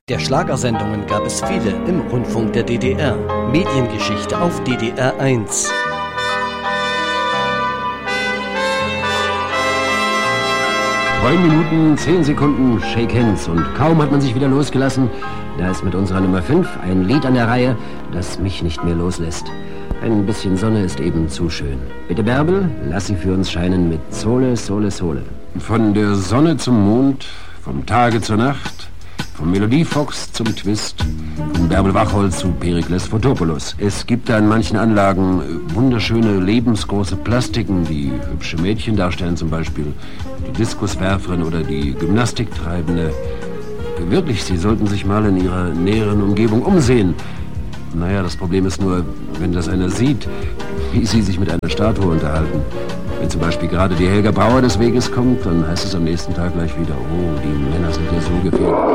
Der Schlagersendungen gab es viele im Rundfunk der DDR. Mediengeschichte auf DDR 1. Neun Minuten, 10 Sekunden, Shake Hands. Und kaum hat man sich wieder losgelassen, da ist mit unserer Nummer 5 ein Lied an der Reihe, das mich nicht mehr loslässt. Ein bisschen Sonne ist eben zu schön. Bitte, Bärbel, lass sie für uns scheinen mit Sole, Sole, Sole. Von der Sonne zum Mond, vom Tage zur Nacht, vom Melodiefox zum Twist, von Bärbel Wachholz zu Perikles Fotopoulos. Es gibt da in manchen Anlagen wunderschöne, lebensgroße Plastiken, die hübsche Mädchen darstellen, zum Beispiel die Diskuswerferin oder die Gymnastiktreibende. Wirklich, Sie sollten sich mal in Ihrer näheren Umgebung umsehen. Naja, das Problem ist nur, wenn das einer sieht, wie Sie sich mit einer Statue unterhalten. Wenn zum Beispiel gerade die Helga Brauer des Weges kommt, dann heißt es am nächsten Tag gleich wieder, oh, die Männer sind ja so gefährlich.